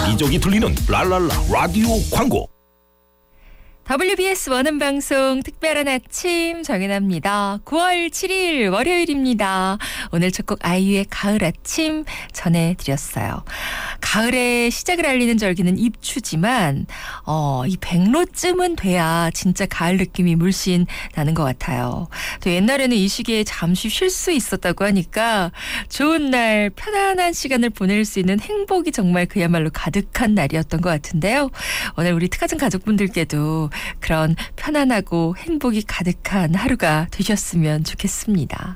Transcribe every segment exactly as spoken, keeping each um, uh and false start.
여기저기 들리는 랄랄라 라디오 광고. 더블유비에스 원음방송 특별한 아침 정연아입니다. 구월 칠일 월요일입니다. 오늘 첫 곡 아이유의 가을 아침 전해드렸어요. 가을의 시작을 알리는 절기는 입추지만 어, 이 백로쯤은 돼야 진짜 가을 느낌이 물씬 나는 것 같아요. 또 옛날에는 이 시기에 잠시 쉴 수 있었다고 하니까 좋은 날 편안한 시간을 보낼 수 있는 행복이 정말 그야말로 가득한 날이었던 것 같은데요. 오늘 우리 특가정 가족분들께도 그런 편안하고 행복이 가득한 하루가 되셨으면 좋겠습니다.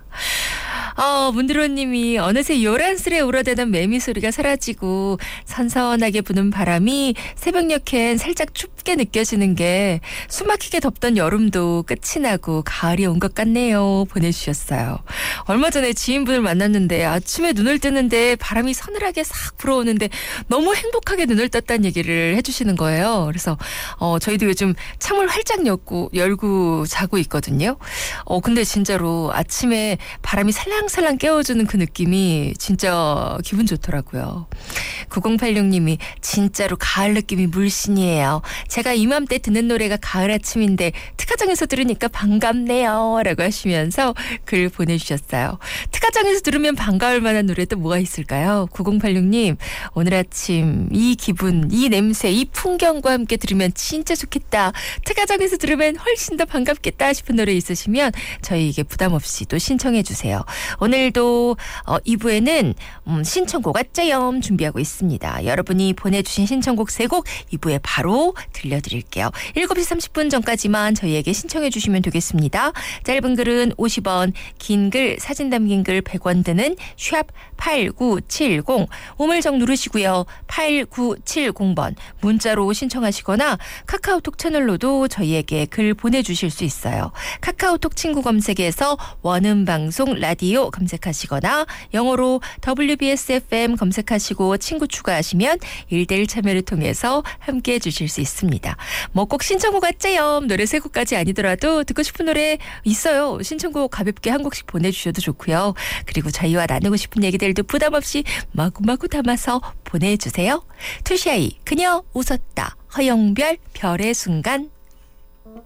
어, 문드로님이 어느새 요란스레 울어대던 매미 소리가 사라지고 선선하게 부는 바람이 새벽녘엔 살짝 춥게 느껴지는 게 숨막히게 덥던 여름도 끝이 나고 가을이 온 것 같네요. 보내주셨어요. 얼마 전에 지인분을 만났는데 아침에 눈을 뜨는데 바람이 서늘하게 싹 불어오는데 너무 행복하게 눈을 떴다는 얘기를 해주시는 거예요. 그래서 어, 저희도 요즘 창문을 활짝 열고, 열고 자고 있거든요. 어, 근데 진짜로 아침에 바람이 살랑살랑 깨워주는 그 느낌이 진짜 기분 좋더라고요. 구공팔육님이 진짜로 가을 느낌이 물씬이에요. 제가 이맘때 듣는 노래가 가을 아침인데 특가정에서 들으니까 반갑네요. 라고 하시면서 글 보내주셨어요. 특가정에서 들으면 반가울 만한 노래 또 뭐가 있을까요? 구공팔육님 오늘 아침 이 기분, 이 냄새, 이 풍경과 함께 들으면 진짜 좋겠다. 특가정에서 들으면 훨씬 더 반갑겠다 싶은 노래 있으시면 저희에게 부담 없이 또 신청해 주세요. 오늘도 어, 이 부에는 음, 신청곡 아짜염 준비하고 있습니다. 여러분이 보내주신 신청곡 세 곡 이 부에 바로 들려드릴게요. 일곱 시 삼십 분 전까지만 저희에게 신청해 주시면 되겠습니다. 짧은 글은 오십 원, 긴 글, 사진 담긴 글 백 원 드는 샵 팔구칠공 우물정 누르시고요. 팔구칠공 번 문자로 신청하시거나 카카오톡 채널로도 저희에게 글 보내주실 수 있어요. 카카오톡 친구 검색에서 원음방송 라디오 검색하시거나 영어로 더블유비에스 에프엠 검색하시고 친구 추가하시면 일대일 참여를 통해서 함께해 주실 수 있습니다. 뭐 꼭 신청곡 같제요. 노래 세 곡까지 아니더라도 듣고 싶은 노래 있어요. 신청곡 가볍게 한 곡씩 보내주셔도 좋고요. 그리고 저희와 나누고 싶은 얘기들도 부담 없이 마구마구 담아서 보내주세요. 투샤이 그녀 웃었다. 허영별 별의 순간.